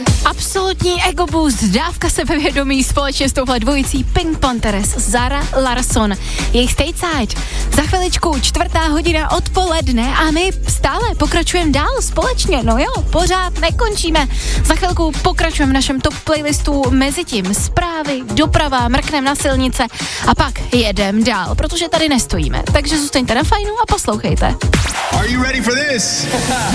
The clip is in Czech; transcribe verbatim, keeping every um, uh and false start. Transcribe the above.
Absolutní ego boost, dávka sebevědomí společně s touhle dvojicí Pink Panthers, Zara Larsson, jejich Stateside. Za chviličku čtvrtá hodina odpoledne a my stále pokračujeme dál společně, no jo, pořád nekončíme. Za chvilku pokračujeme v našem top playlistu, mezi tím zprávy, doprava, mrkneme na silnice a pak jedem dál, protože tady nestojíme. Takže zůstaňte na fajnu a poslouchejte. Are you ready for this?